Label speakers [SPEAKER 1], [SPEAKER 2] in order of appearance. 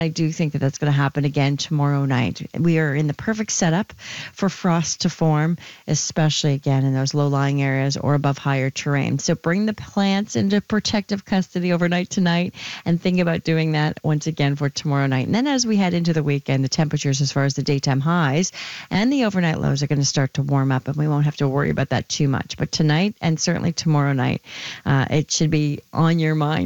[SPEAKER 1] I do think that that's going to happen again tomorrow night. We are in the perfect setup for frost to form, especially again in those low-lying areas or above higher terrain. So bring the plants into protective custody overnight tonight and think about doing that once again for tomorrow night. And then as we head into the weekend, the temperatures as far as the daytime highs and the overnight lows are going to start to warm up, and we won't have to worry about that too much. But tonight and certainly tomorrow night, it should be on your mind